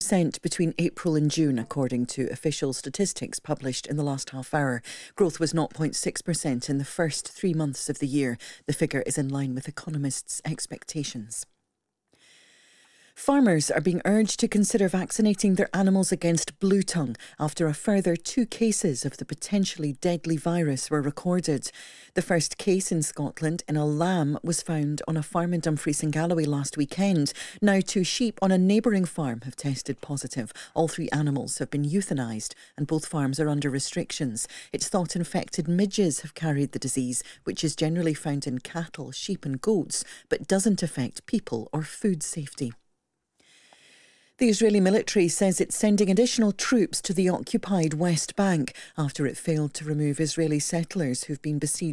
2% between April and June, according to official statistics published in the last half hour. Growth was 0.6% in the first 3 months of the year. The figure is in line with economists' expectations. Farmers are being urged to consider vaccinating their animals against blue tongue after a further 2 cases of the potentially deadly virus were recorded. The first case in Scotland in a lamb was found on a farm in Dumfries and Galloway last weekend. Now 2 sheep on a neighbouring farm have tested positive. All 3 animals have been euthanised and both farms are under restrictions. It's thought infected midges have carried the disease, which is generally found in cattle, sheep and goats, but doesn't affect people or food safety. The Israeli military says it's sending additional troops to the occupied West Bank after it failed to remove Israeli settlers who've been besieged